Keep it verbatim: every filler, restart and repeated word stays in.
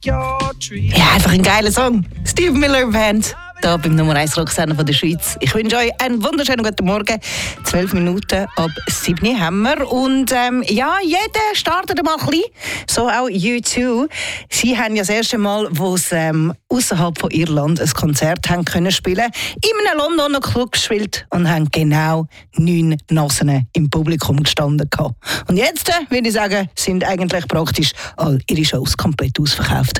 Ja, einfach ein geiler Song. Steve Miller Band. Hier beim Nummer eins Rocksender von der Schweiz. Ich wünsche euch einen wunderschönen guten Morgen. zwölf Minuten ab sieben haben wir. Und ähm, ja, jeder startet mal ein bisschen. So auch U zwei. Sie haben ja das erste Mal, wo sie ähm, außerhalb von Irland ein Konzert haben können spielen, in einem Londoner Club gespielt und haben genau neun Nasen im Publikum gestanden gehabt. Und jetzt, äh, würde ich sagen, sind eigentlich praktisch all ihre Shows komplett ausverkauft.